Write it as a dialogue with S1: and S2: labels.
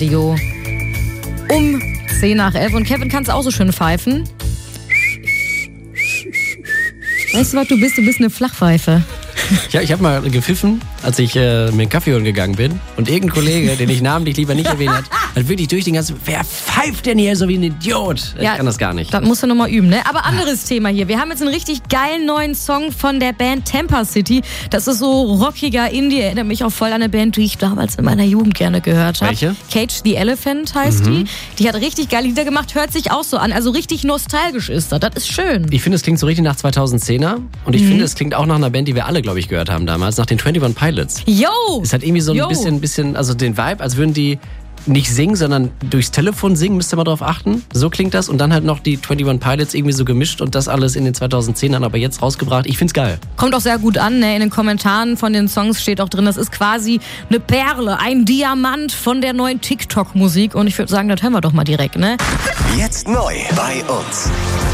S1: Radio. Um 10 nach 11. Und Kevin kann es auch so schön pfeifen. Weißt du, was du bist? Du bist eine Flachpfeife.
S2: Ja, ich habe mal gepfiffen, als ich mir einen Kaffee holen gegangen bin. Und irgendein Kollege, den ich namentlich lieber nicht erwähnt hat wirklich durch den ganzen... Wer pfeift denn hier so wie ein Idiot? Ich kann das gar nicht.
S1: Das musst du nochmal üben, ne? Aber anderes Thema hier. Wir haben jetzt einen richtig geilen neuen Song von der Band Tampa City. Das ist so rockiger Indie. Erinnert mich auch voll an eine Band, die ich damals in meiner Jugend gerne gehört habe.
S2: Welche?
S1: Cage the Elephant heißt die. Die hat richtig geile Lieder gemacht. Hört sich auch so an. Also richtig nostalgisch ist das. Das ist schön.
S2: Ich finde, es klingt so richtig nach 2010er. Und ich finde, es klingt auch nach einer Band, die wir alle, glaube ich, gehört haben damals. Nach den 21 Pilots.
S1: Yo!
S2: Es hat irgendwie so ein bisschen, also den Vibe, als würden die nicht singen, sondern durchs Telefon singen, müsst ihr mal drauf achten. So klingt das. Und dann halt noch die 21 Pilots irgendwie so gemischt und das alles in den 2010ern, aber jetzt rausgebracht. Ich find's geil.
S1: Kommt auch sehr gut an, ne? In den Kommentaren von den Songs steht auch drin, das ist quasi eine Perle, ein Diamant von der neuen TikTok-Musik. Und ich würde sagen, das hören wir doch mal direkt, ne?
S3: Jetzt neu bei uns.